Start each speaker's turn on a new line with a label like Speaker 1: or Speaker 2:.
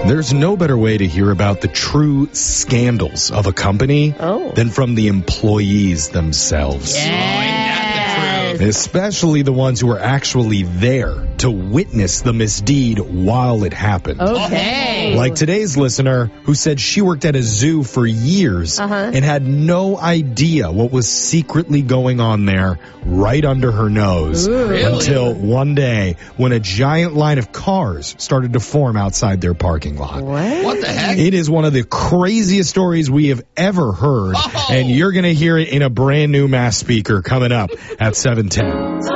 Speaker 1: There's no better way to hear about the true scandals of a company than from the employees themselves. Especially the ones who are actually there to witness the misdeed while it happened.
Speaker 2: Okay.
Speaker 1: Like today's listener who said she worked at a zoo for years and had no idea what was secretly going on there right under her nose until one day when a giant line of cars started to form outside their parking lot.
Speaker 2: What
Speaker 3: the heck?
Speaker 1: It is one of the craziest stories we have ever heard, and you're going to hear it in a brand new Mass Speaker coming up at 7:10.